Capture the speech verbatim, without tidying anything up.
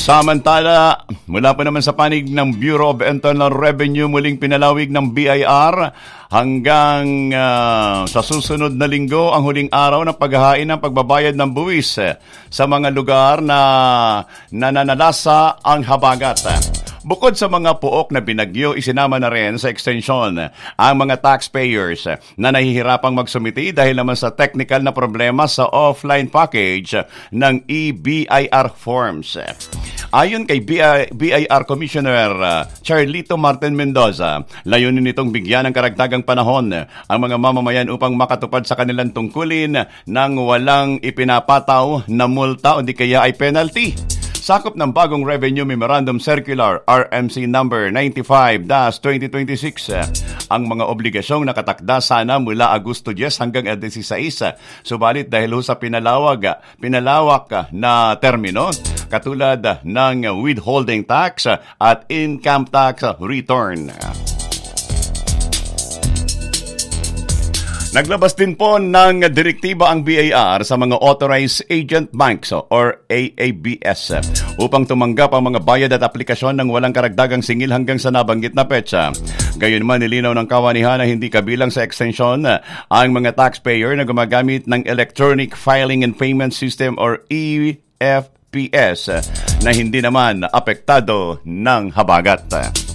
Samantala, mula pa naman sa panig ng Bureau of Internal Revenue, muling pinalawig ng B I R hanggang uh, sa susunod na linggo ang huling araw ng paghahain ng pagbabayad ng buwis sa mga lugar na nananalasa ang habagat. Bukod sa mga puok na binagyo, isinama na rin sa extension ang mga taxpayers na nahihirapang magsumiti dahil naman sa technical na problema sa offline package ng E B I R forms. Ayon kay B I R Commissioner Charlito Martin Mendoza, layunin nitong bigyan ng karagdagang panahon ang mga mamamayan upang makatupad sa kanilang tungkulin nang walang ipinapataw na multa o di kaya ay penalty. Sakop ng bagong Revenue Memorandum Circular R M C number ninety-five dash twenty twenty-six ang mga obligasyong nakatakda sana mula Agosto ten hanggang sixteen. Subalit dahil sa pinalawag, pinalawak na termino katulad ng withholding tax at income tax return. Naglabas din po ng direktiba ang B I R sa mga authorized agent banks or A A B S upang tumanggap ang mga bayad at aplikasyon ng walang karagdagang singil hanggang sa nabanggit na petsa. Gayunman, nilinaw ng kawanihan na hindi kabilang sa extension ang mga taxpayer na gumagamit ng Electronic Filing and Payment System or E F P S na hindi naman apektado ng habagat.